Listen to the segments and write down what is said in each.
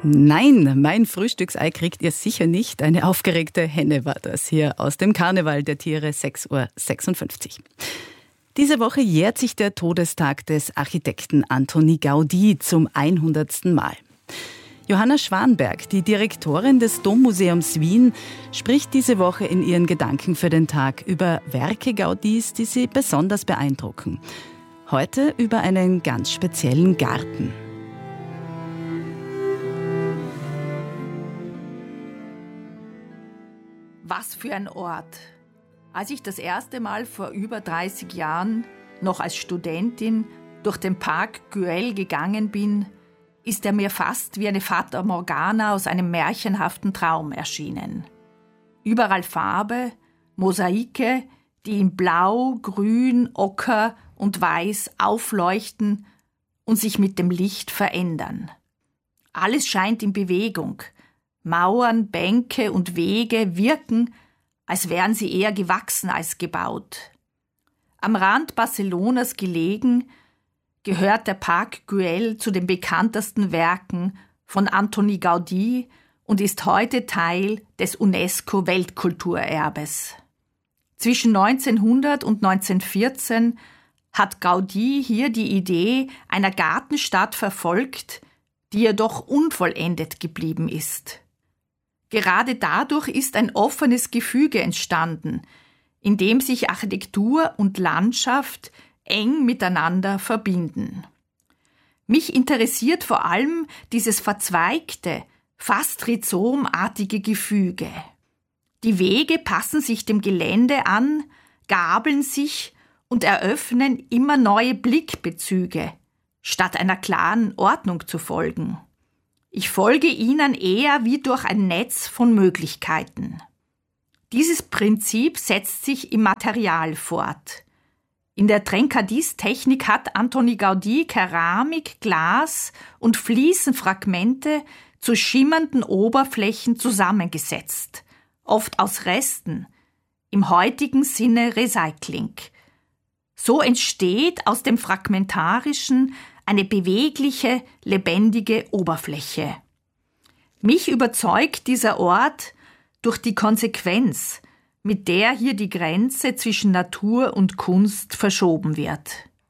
Nein, mein Frühstücksei kriegt ihr sicher nicht. Eine aufgeregte Henne war das hier aus dem Karneval der Tiere, 6:56 Uhr. Diese Woche jährt sich der Todestag des Architekten Antoni Gaudí zum 100. Mal. Johanna Schwanberg, die Direktorin des Dommuseums Wien, spricht diese Woche in ihren Gedanken für den Tag über Werke Gaudís, die sie besonders beeindrucken. Heute über einen ganz speziellen Garten. Was für ein Ort! Als ich das erste Mal vor über 30 Jahren, noch als Studentin, durch den Park Güell gegangen bin, ist er mir fast wie eine Fata Morgana aus einem märchenhaften Traum erschienen. Überall Farbe, Mosaike, die in Blau, Grün, Ocker und Weiß aufleuchten und sich mit dem Licht verändern. Alles scheint in Bewegung. Mauern, Bänke und Wege wirken, als wären sie eher gewachsen als gebaut. Am Rand Barcelonas gelegen, gehört der Park Güell zu den bekanntesten Werken von Antoni Gaudí und ist heute Teil des UNESCO-Weltkulturerbes. Zwischen 1900 und 1914 hat Gaudí hier die Idee einer Gartenstadt verfolgt, die jedoch unvollendet geblieben ist. Gerade dadurch ist ein offenes Gefüge entstanden, in dem sich Architektur und Landschaft eng miteinander verbinden. Mich interessiert vor allem dieses verzweigte, fast rhizomartige Gefüge. Die Wege passen sich dem Gelände an, gabeln sich und eröffnen immer neue Blickbezüge, statt einer klaren Ordnung zu folgen. Ich folge ihnen eher wie durch ein Netz von Möglichkeiten. Dieses Prinzip setzt sich im Material fort. In der Trencadis-Technik hat Antoni Gaudí Keramik, Glas und Fliesenfragmente zu schimmernden Oberflächen zusammengesetzt, oft aus Resten, im heutigen Sinne Recycling. So entsteht aus dem Fragmentarischen eine bewegliche, lebendige Oberfläche. Mich überzeugt dieser Ort durch die Konsequenz, mit der hier die Grenze zwischen Natur und Kunst verschoben wird.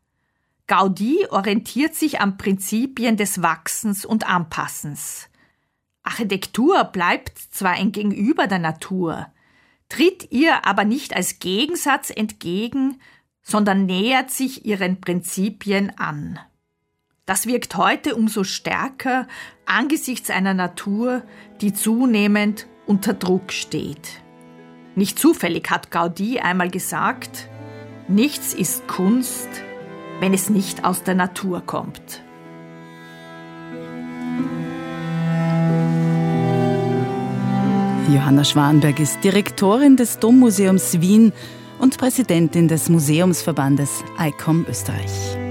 Gaudí orientiert sich an Prinzipien des Wachsens und Anpassens. Architektur bleibt zwar ein Gegenüber der Natur, tritt ihr aber nicht als Gegensatz entgegen, sondern nähert sich ihren Prinzipien an. Das wirkt heute umso stärker angesichts einer Natur, die zunehmend unter Druck steht. Nicht zufällig hat Gaudí einmal gesagt: Nichts ist Kunst, wenn es nicht aus der Natur kommt. Johanna Schwanberg ist Direktorin des Dommuseums Wien und Präsidentin des Museumsverbandes ICOM Österreich.